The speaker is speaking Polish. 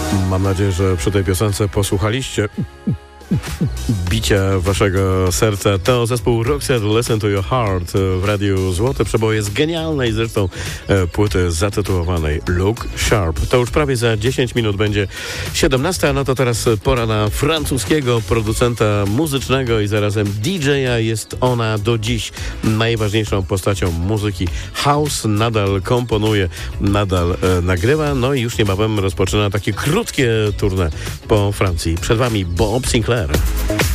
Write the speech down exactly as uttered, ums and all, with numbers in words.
Mam nadzieję, że przy tej piosence posłuchaliście bicia waszego serca. To zespół Roxette, Listen to Your Heart w Radiu Złote Przeboje z genialnej zresztą e, płyty zatytułowanej Look Sharp. To już prawie za dziesięć minut będzie siedemnasta, no to teraz pora na francuskiego producenta muzycznego i zarazem D J a. Jest ona do dziś najważniejszą postacią muzyki house. Nadal komponuje, nadal e, nagrywa, no i już niebawem rozpoczyna takie krótkie tournée po Francji. Przed wami Bob Sinclair.